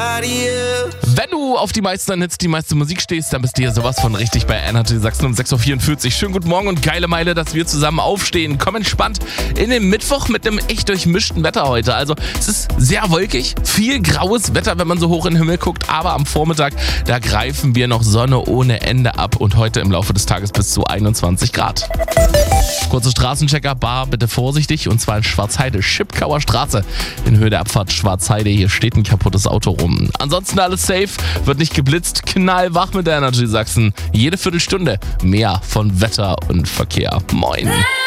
Wenn du auf die meisten Hits, die meiste Musik stehst, dann bist du hier sowas von richtig bei Energy Sachsen um 6.44 Uhr. Schönen guten Morgen und geile Meile, dass wir zusammen aufstehen. Komm entspannt in den Mittwoch mit einem echt durchmischten Wetter heute. Also es ist sehr wolkig, viel graues Wetter, wenn man so hoch in den Himmel guckt. Aber am Vormittag, da greifen wir noch Sonne ohne Ende ab und heute im Laufe des Tages bis zu 21 Grad. Kurze Straßenchecker, bitte vorsichtig, und zwar in Schwarzheide, Schipkauer Straße, in Höhe der Abfahrt Schwarzheide. Hier steht ein kaputtes Auto rum. Ansonsten alles safe, wird nicht geblitzt, knallwach mit der Energy Sachsen. Jede Viertelstunde mehr von Wetter und Verkehr. Moin.